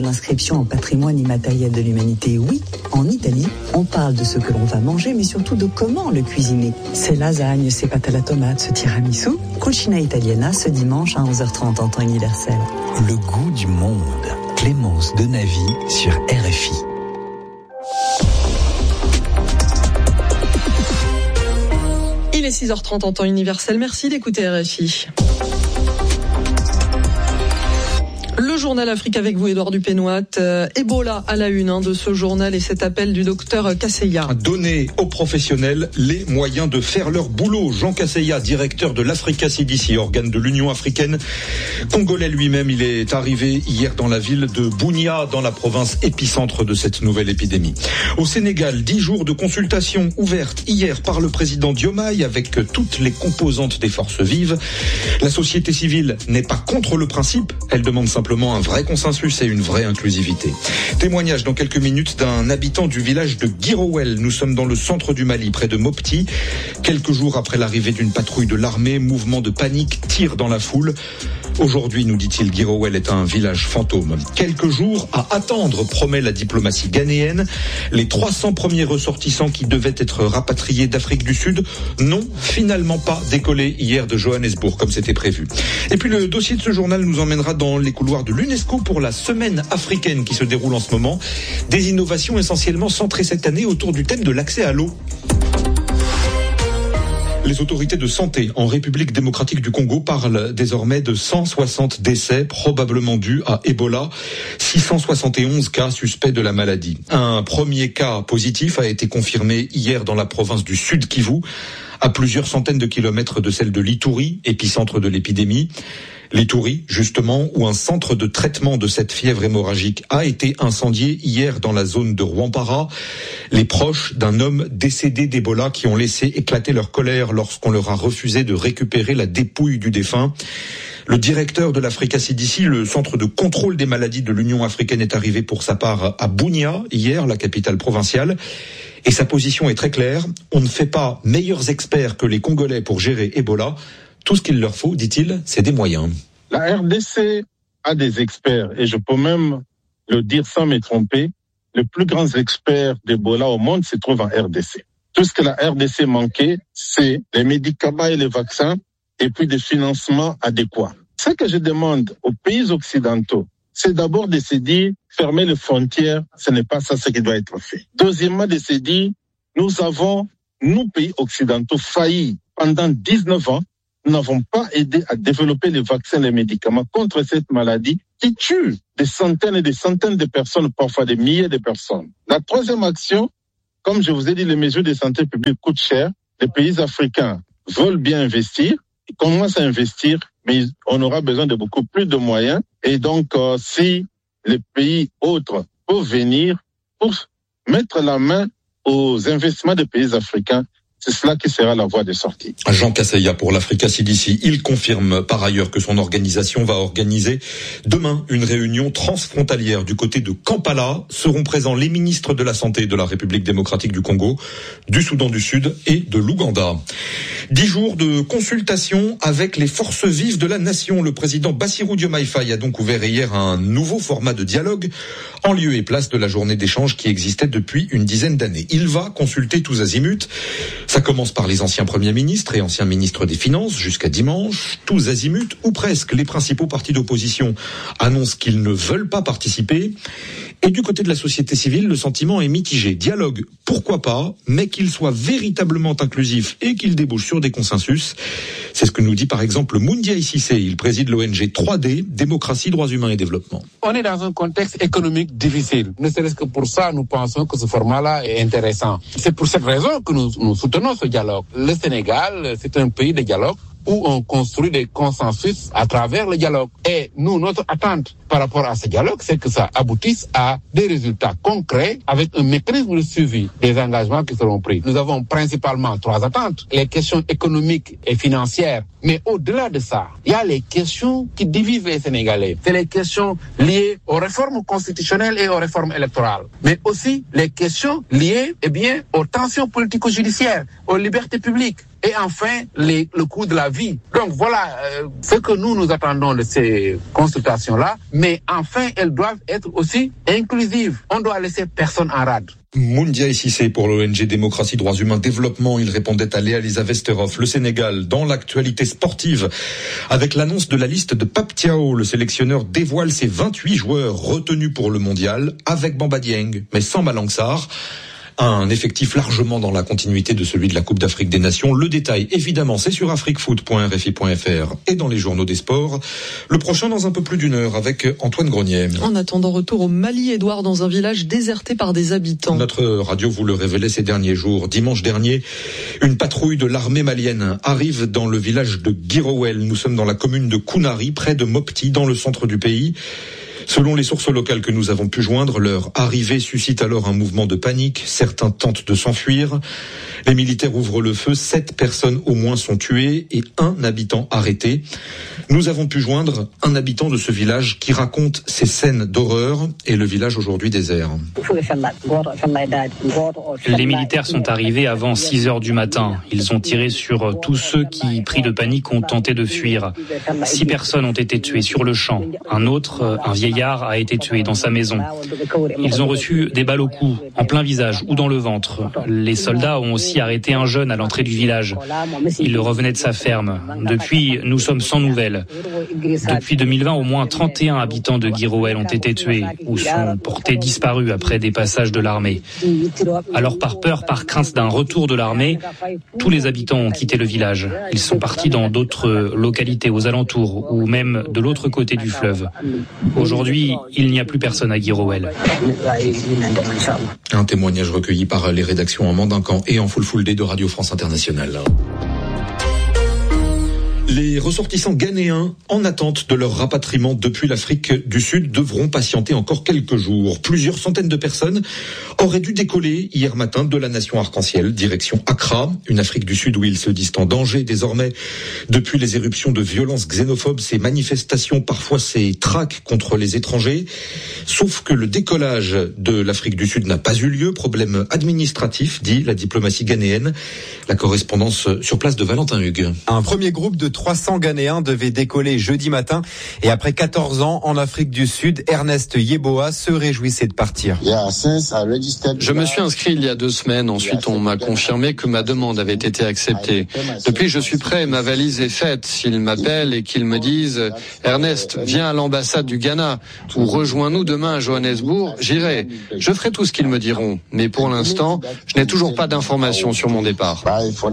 de l'inscription en patrimoine immatériel de l'humanité. Oui, en Italie, on parle de ce que l'on va manger, mais surtout de comment le cuisiner. Ces lasagnes, ces pâtes à la tomate, ce tiramisu. Cucina Italiana, ce dimanche à 11h30 en temps universel. Le goût du monde. Clémence Denavy sur RFI. Il est 6h30 en temps universel. Merci d'écouter RFI. Le journal Afrique avec vous, Édouard Dupénoit. Ebola à la une de ce journal et cet appel du docteur Kasseya. Donner aux professionnels les moyens de faire leur boulot. Jean Kasseya, directeur de l'Africa CDC, organe de l'Union africaine. Congolais lui-même, il est arrivé hier dans la ville de Bunia, dans la province épicentre de cette nouvelle épidémie. Au Sénégal, 10 jours de consultation ouvertes hier par le président Diomaye avec toutes les composantes des forces vives. La société civile n'est pas contre le principe, elle demande simplement un vrai consensus et une vraie inclusivité. Témoignage dans quelques minutes d'un habitant du village de Guirowel. Nous sommes dans le centre du Mali, près de Mopti. Quelques jours après l'arrivée d'une patrouille de l'armée, mouvement de panique, tir dans la foule. Aujourd'hui, nous dit-il, Guirowel est un village fantôme. Quelques jours à attendre, promet la diplomatie ghanéenne. Les 300 premiers ressortissants qui devaient être rapatriés d'Afrique du Sud n'ont finalement pas décollé hier de Johannesburg, comme c'était prévu. Et puis le dossier de ce journal nous emmènera dans les couloirs de l'UNESCO pour la semaine africaine qui se déroule en ce moment. Des innovations essentiellement centrées cette année autour du thème de l'accès à l'eau. Les autorités de santé en République démocratique du Congo parlent désormais de 160 décès probablement dus à Ebola, 671 cas suspects de la maladie. Un premier cas positif a été confirmé hier dans la province du Sud Kivu, à plusieurs centaines de kilomètres de celle de l'Ituri, épicentre de l'épidémie. L'Ituri, justement, où un centre de traitement de cette fièvre hémorragique a été incendié hier dans la zone de Rwampara. Les proches d'un homme décédé d'Ebola qui ont laissé éclater leur colère lorsqu'on leur a refusé de récupérer la dépouille du défunt. Le directeur de l'Africa CDC, le centre de contrôle des maladies de l'Union africaine, est arrivé pour sa part à Bunia, hier, la capitale provinciale. Et sa position est très claire. On ne fait pas meilleurs experts que les Congolais pour gérer Ebola. Tout ce qu'il leur faut, dit-il, c'est des moyens. La RDC a des experts, et je peux même le dire sans me tromper, les plus grands experts d'Ebola au monde se trouvent en RDC. Tout ce que la RDC manquait, c'est les médicaments et les vaccins, et puis des financements adéquats. Ce que je demande aux pays occidentaux, c'est d'abord de se dire, fermer les frontières, ce n'est pas ça ce qui doit être fait. Deuxièmement, de se dire, nous avons, nous pays occidentaux, failli pendant 19 ans. Nous n'avons pas aidé à développer les vaccins et les médicaments contre cette maladie qui tue des centaines et des centaines de personnes, parfois des milliers de personnes. La troisième action, comme je vous ai dit, les mesures de santé publique coûtent cher. Les pays africains veulent bien investir, ils commencent à investir, mais on aura besoin de beaucoup plus de moyens. Et donc, si les pays autres peuvent venir pour mettre la main aux investissements des pays africains, c'est cela qui sera la voie de sortie. Jean Kasseya pour l'Africa CDC. Il confirme par ailleurs que son organisation va organiser demain une réunion transfrontalière du côté de Kampala. Seront présents les ministres de la Santé de la République démocratique du Congo, du Soudan du Sud et de l'Ouganda. 10 jours de consultation avec les forces vives de la nation. Le président Bassirou Diomaye Faye a donc ouvert hier un nouveau format de dialogue en lieu et place de la journée d'échange qui existait depuis une dizaine d'années. Il va consulter tous azimuts. Ça commence par les anciens premiers ministres et anciens ministres des Finances jusqu'à dimanche. Tous azimuts, ou presque, les principaux partis d'opposition annoncent qu'ils ne veulent pas participer. Et du côté de la société civile, le sentiment est mitigé. Dialogue, pourquoi pas, mais qu'il soit véritablement inclusif et qu'il débouche sur des consensus. C'est ce que nous dit par exemple Moundia Cissé. Il préside l'ONG 3D, Démocratie, Droits Humains et Développement. On est dans un contexte économique difficile. Ne serait-ce que pour ça, nous pensons que ce format-là est intéressant. C'est pour cette raison que nous soutenons ce dialogue. Le Sénégal, c'est un pays de dialogue où on construit des consensus à travers le dialogue. Et nous, notre attente par rapport à ce dialogue, c'est que ça aboutisse à des résultats concrets avec un mécanisme de suivi des engagements qui seront pris. Nous avons principalement 3 attentes. Les questions économiques et financières. Mais au-delà de ça, il y a les questions qui divisent les Sénégalais. C'est les questions liées aux réformes constitutionnelles et aux réformes électorales. Mais aussi les questions liées, aux tensions politico-judiciaires, aux libertés publiques. et enfin le coût de la vie. Donc voilà ce que nous attendons de ces consultations-là, mais enfin elles doivent être aussi inclusives. On doit laisser personne en rade. Moundia Cissé pour l'ONG Démocratie, Droits Humains, Développement. Il répondait à Léa-Lisa Vesterhoff. Le Sénégal, dans l'actualité sportive, avec l'annonce de la liste de Pape Thiaw, le sélectionneur dévoile ses 28 joueurs retenus pour le mondial, avec Bamba Dieng, mais sans Malang Sarr. Un effectif largement dans la continuité de celui de la Coupe d'Afrique des Nations. Le détail, évidemment, c'est sur afriquefoot.rfi.fr et dans les journaux des sports. Le prochain dans un peu plus d'une heure avec Antoine Grenier. En attendant, retour au Mali, Édouard, dans un village déserté par des habitants. Notre radio vous le révélait ces derniers jours. Dimanche dernier, une patrouille de l'armée malienne arrive dans le village de Guirowel. Nous sommes dans la commune de Kounari, près de Mopti, dans le centre du pays. Selon les sources locales que nous avons pu joindre, leur arrivée suscite alors un mouvement de panique. Certains tentent de s'enfuir. Les militaires ouvrent le feu. 7 personnes au moins sont tuées et 1 habitant arrêté. Nous avons pu joindre un habitant de ce village qui raconte ces scènes d'horreur et le village aujourd'hui désert. Les militaires sont arrivés avant 6 heures du matin. Ils ont tiré sur tous ceux qui, pris de panique, ont tenté de fuir. 6 personnes ont été tuées sur le champ. Un autre, un vieillard, a été tué dans sa maison. Ils ont reçu des balles au cou, en plein visage ou dans le ventre. Les soldats ont aussi arrêté un jeune à l'entrée du village. Il revenait de sa ferme. Depuis, nous sommes sans nouvelles. Depuis 2020, au moins 31 habitants de Guirowel ont été tués ou sont portés disparus après des passages de l'armée. Alors par peur, par crainte d'un retour de l'armée, tous les habitants ont quitté le village. Ils sont partis dans d'autres localités aux alentours ou même de l'autre côté du fleuve. Aujourd'hui, il n'y a plus personne à Guirowel. Un témoignage recueilli par les rédactions en Mandincan et en Full Day de Radio France Internationale. Les ressortissants ghanéens en attente de leur rapatriement depuis l'Afrique du Sud devront patienter encore quelques jours. Plusieurs centaines de personnes auraient dû décoller hier matin de la nation arc-en-ciel, direction Accra, une Afrique du Sud où ils se disent en danger désormais depuis les éruptions de violences xénophobes, ces manifestations, parfois ces traques contre les étrangers. Sauf que le décollage de l'Afrique du Sud n'a pas eu lieu, problème administratif, dit la diplomatie ghanéenne. La correspondance sur place de Valentin Hugues. Un premier groupe de 300 Ghanéens devait décoller jeudi matin et après 14 ans en Afrique du Sud, Ernest Yeboah se réjouissait de partir. Je me suis inscrit il y a 2 semaines. Ensuite, on m'a confirmé que ma demande avait été acceptée. Depuis, je suis prêt. Ma valise est faite. S'ils m'appellent et qu'ils me disent « Ernest, viens à l'ambassade du Ghana ou rejoins-nous demain à Johannesburg », j'irai. Je ferai tout ce qu'ils me diront. Mais pour l'instant, je n'ai toujours pas d'informations sur mon départ.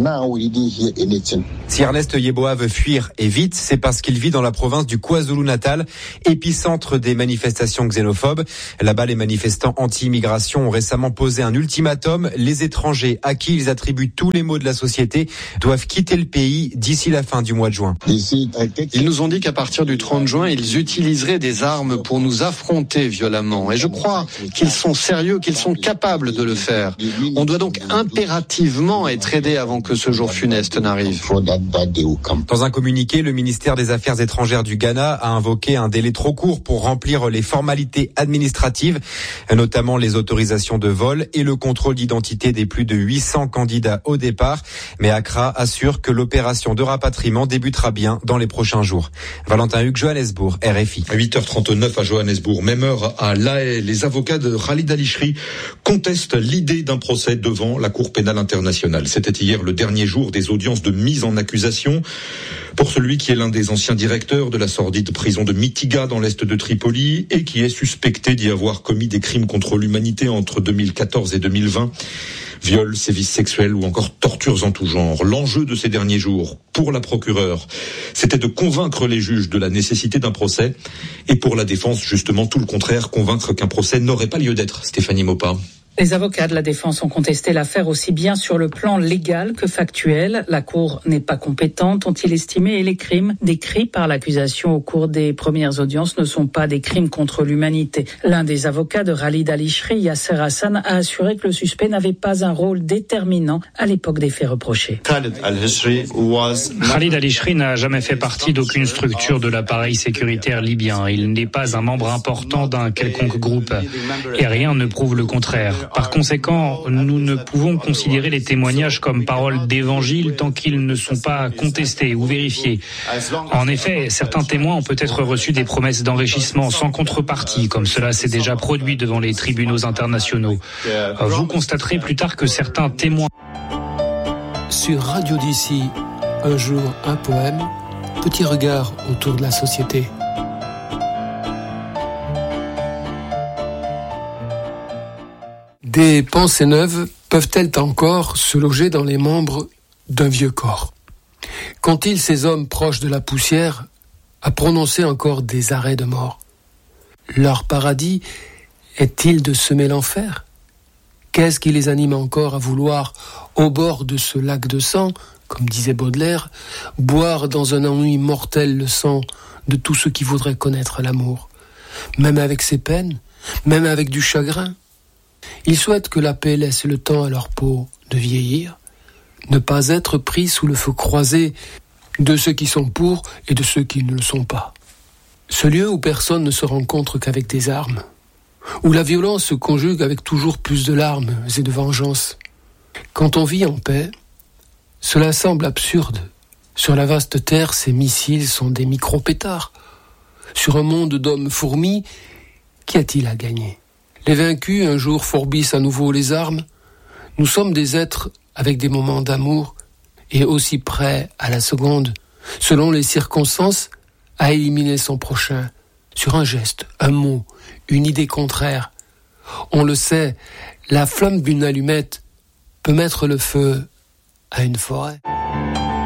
Si Ernest Yeboah veut fuir et vite, c'est parce qu'il vit dans la province du KwaZulu-Natal, épicentre des manifestations xénophobes. Là-bas, les manifestants anti-immigration ont récemment posé un ultimatum. Les étrangers à qui ils attribuent tous les maux de la société doivent quitter le pays d'ici la fin du mois de juin. Ils nous ont dit qu'à partir du 30 juin, ils utiliseraient des armes pour nous affronter violemment. Et je crois qu'ils sont sérieux, qu'ils sont capables de le faire. On doit donc impérativement être aidé avant que ce jour funeste n'arrive. Dans un communiqué, le ministère des Affaires étrangères du Ghana a invoqué un délai trop court pour remplir les formalités administratives, notamment les autorisations de vol et le contrôle d'identité des plus de 800 candidats au départ. Mais Accra assure que l'opération de rapatriement débutera bien dans les prochains jours. Valentin Hugues, Johannesburg, RFI. 8h39 à Johannesburg, même heure à La Haye. Les avocats de Khalid Al-Ishri contestent l'idée d'un procès devant la Cour pénale internationale. C'était hier le dernier jour des audiences de mise en accusation pour celui qui est l'un des anciens directeurs de la sordide prison de Mitiga dans l'est de Tripoli et qui est suspecté d'y avoir commis des crimes contre l'humanité entre 2014 et 2020. Viols, sévices sexuels ou encore tortures en tout genre. L'enjeu de ces derniers jours, pour la procureure, c'était de convaincre les juges de la nécessité d'un procès et pour la défense, justement, tout le contraire, convaincre qu'un procès n'aurait pas lieu d'être. Stéphanie Maupas. Les avocats de la défense ont contesté l'affaire aussi bien sur le plan légal que factuel. La Cour n'est pas compétente, ont-ils estimé, et les crimes décrits par l'accusation au cours des premières audiences ne sont pas des crimes contre l'humanité. L'un des avocats de Khalid Al-Ishri, Yasser Hassan, a assuré que le suspect n'avait pas un rôle déterminant à l'époque des faits reprochés. Khalid Al-Ishri n'a jamais fait partie d'aucune structure de l'appareil sécuritaire libyen. Il n'est pas un membre important d'un quelconque groupe et rien ne prouve le contraire. Par conséquent, nous ne pouvons considérer les témoignages comme paroles d'évangile tant qu'ils ne sont pas contestés ou vérifiés. En effet, certains témoins ont peut-être reçu des promesses d'enrichissement sans contrepartie, comme cela s'est déjà produit devant les tribunaux internationaux. Vous constaterez plus tard que certains témoins... Sur Radio d'ici, un jour, un poème, petit regard autour de la société. Des pensées neuves peuvent-elles encore se loger dans les membres d'un vieux corps ? Qu'ont-ils, ces hommes proches de la poussière, à prononcer encore des arrêts de mort ? Leur paradis est-il de semer l'enfer ? Qu'est-ce qui les anime encore à vouloir, au bord de ce lac de sang, comme disait Baudelaire, boire dans un ennui mortel le sang de tous ceux qui voudraient connaître l'amour, même avec ses peines, même avec du chagrin ? Ils souhaitent que la paix laisse le temps à leur peau de vieillir, ne pas être pris sous le feu croisé de ceux qui sont pour et de ceux qui ne le sont pas. Ce lieu où personne ne se rencontre qu'avec des armes, où la violence se conjugue avec toujours plus de larmes et de vengeance. Quand on vit en paix, cela semble absurde. Sur la vaste terre, ces missiles sont des micro-pétards. Sur un monde d'hommes fourmis, qu'y a-t-il à gagner ? Les vaincus, un jour, fourbissent à nouveau les armes. Nous sommes des êtres avec des moments d'amour et aussi prêts à la seconde, selon les circonstances, à éliminer son prochain, sur un geste, un mot, une idée contraire. On le sait, la flamme d'une allumette peut mettre le feu à une forêt.